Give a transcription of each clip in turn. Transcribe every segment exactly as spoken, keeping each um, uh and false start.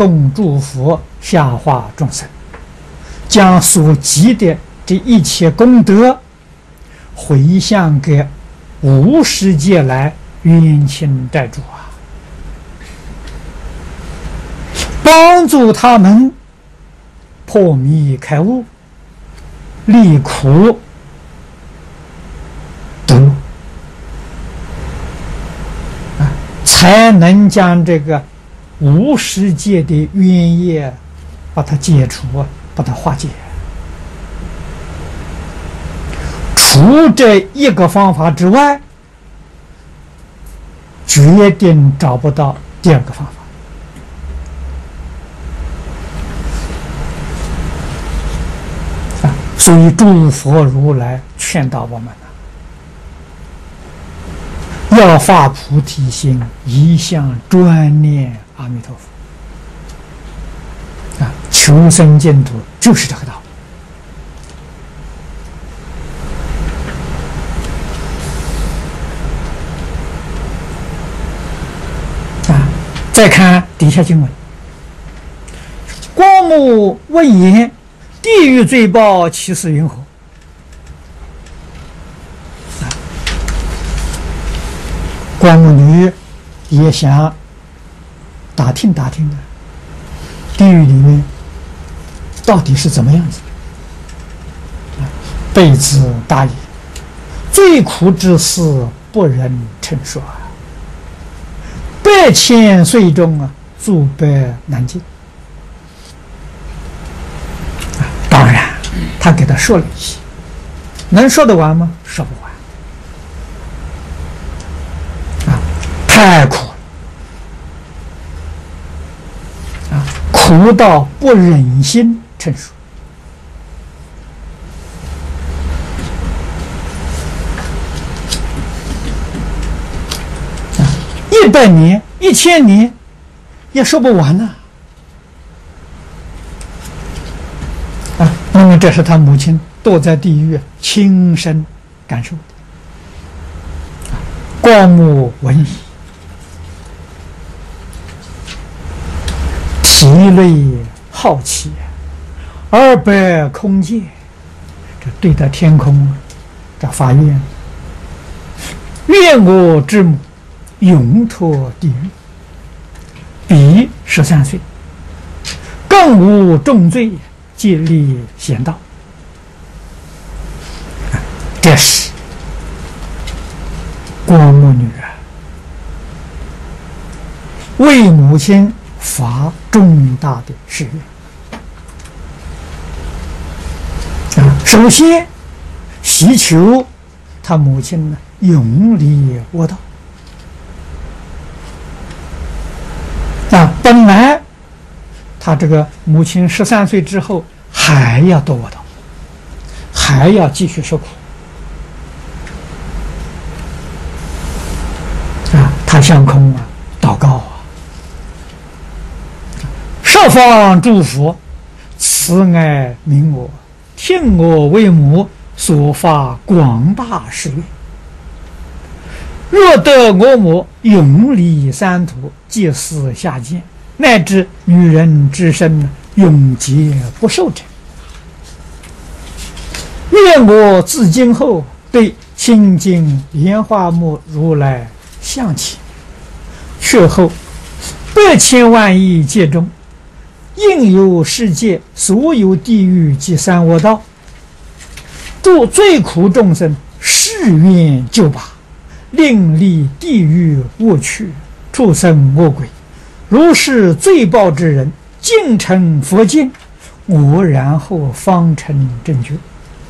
供诸佛，下化众生，将所积的这一切功德回向给无世界来冤亲债主啊，帮助他们破迷开悟，离苦得乐啊，才能将这个无世界的冤业把它解除，把它化解。除这一个方法之外，决定找不到第二个方法啊！所以诸佛如来劝导我们呢，要发菩提心，一向专念阿弥陀佛啊！求生净土就是这个道理。再看底下经文，光目问言：地狱罪报其事云何？啊，光目女也想打听打听的，地狱里面到底是怎么样子？啊，备之大也，最苦之事不忍称说啊。百千岁中啊，诸百难尽。啊，当然，他给他说了一些，能说得完吗？说不完。啊，太苦了，啊，苦到不忍心称说。一百年、一千年也说不完呢。啊，因为这是他母亲堕在地狱亲身感受的。光目闻已，涕泪好奇，二百空界，这对着天空这发愿，愿我之母永脱地狱，彼十三岁，更无重罪，皆立贤道。这是光目女啊，为母亲发重大的誓愿啊！首先祈求他母亲呢永离恶道。啊，本来他这个母亲十三岁之后还要堕恶道，还要继续受苦啊！他向空啊祷告啊，十方诸佛慈爱悯我，听我为母所发广大誓愿。若得我母永离三途，即死下贱，乃至女人之身永劫不受者，愿我自今后对清净莲花目如来向起，却后百千万亿界中，应有世界所有地狱及三恶道，度最苦众生，誓愿救拔，令离地狱恶趣，畜生恶鬼，如是罪报之人，尽成佛境，我然后方成正觉。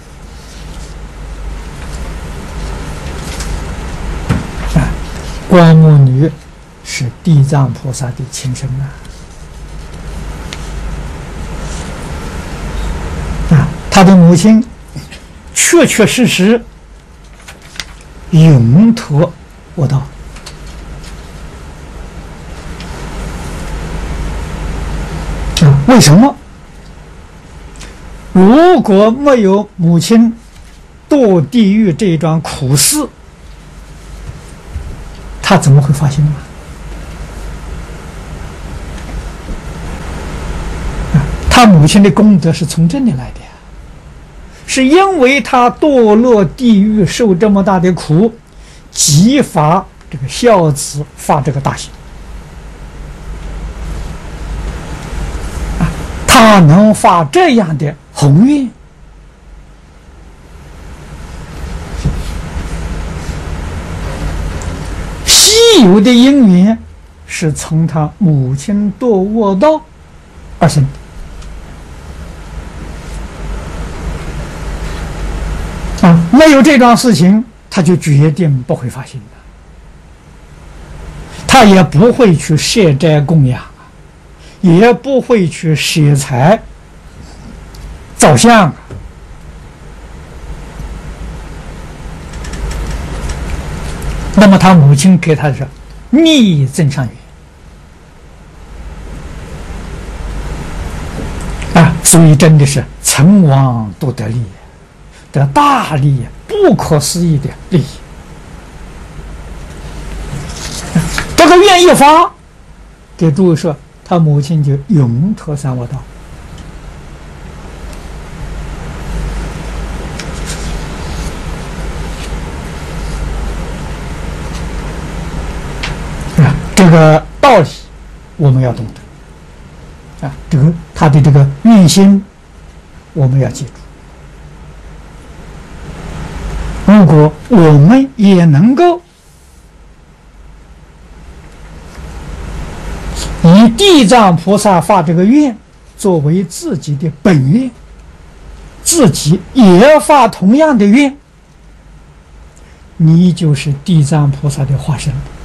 啊，光目女是地藏菩萨的亲生啊！啊，他的母亲确确实实永脱恶道。啊，为什么？如果没有母亲堕地狱这一桩苦事，他怎么会发心呢？ 他母亲的功德是从这里来的呀，是因为他堕落地狱，受这么大的苦，激发这个孝子发这个大心啊，他能发这样的宏愿，稀有的因缘是从他母亲堕卧道而生的。啊，没有这桩事情，他就决定不会发心的，他也不会去设斋供养，也不会去舍财造像。那么他母亲给他的是逆增上缘啊，所以真的是成王都得利，得大利益，不可思议的利益。这个愿一发，给诸位说，他母亲就永脱三恶道。啊，这个道理我们要懂得啊，这个他的这个愿心我们要记住。如果我们也能够以地藏菩萨发这个愿作为自己的本愿，自己也发同样的愿，你就是地藏菩萨的化身。